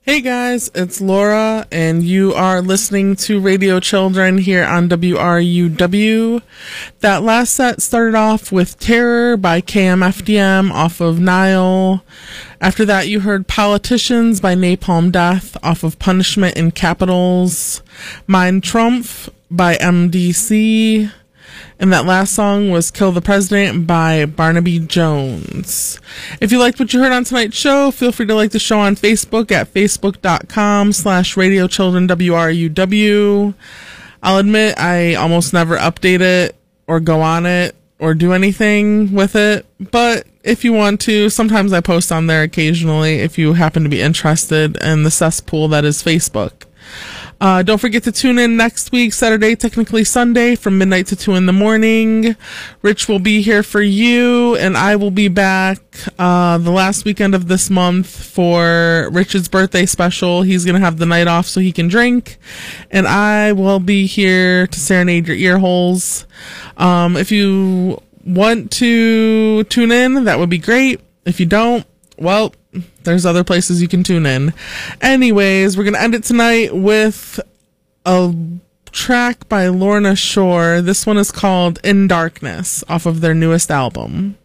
Hey guys, it's Laura, and you are listening to Radio Children here on WRUW. That last set started off with Terror by KMFDM off of Nile. After that, you heard Politicians by Napalm Death off of Punishment in Capitals. Mein Trumpf by MDC. And that last song was Kill the President by Barnaby Jones. If you liked what you heard on tonight's show, feel free to like the show on Facebook at facebook.com/radiochildrenwruw. I'll admit I almost never update it or go on it or do anything with it. But if you want to, sometimes I post on there occasionally if you happen to be interested in the cesspool that is Facebook. Don't forget to tune in next week, Saturday, technically Sunday, from midnight to 2 in the morning. Rich will be here for you, and I will be back the last weekend of this month for Rich's birthday special. He's going to have the night off so he can drink, and I will be here to serenade your ear holes. If you want to tune in, that would be great. If you don't, well, there's other places you can tune in. Anyways, we're going to end it tonight with a track by Lorna Shore. This one is called In Darkness off of their newest album.